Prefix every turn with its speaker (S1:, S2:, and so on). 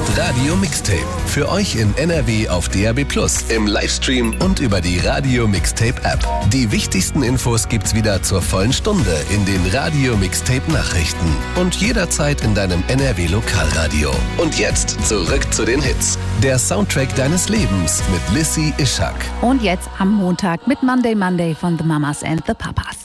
S1: Radio Mixtape. Für euch in NRW auf DAB+, im Livestream und über die Radio Mixtape App. Die wichtigsten Infos gibt's wieder zur vollen Stunde in den Radio Mixtape Nachrichten und jederzeit in deinem NRW Lokalradio. Und jetzt zurück zu den Hits. Der Soundtrack deines Lebens mit Lissy Ishak.
S2: Und jetzt am Montag mit Monday Monday von The Mamas and the Papas.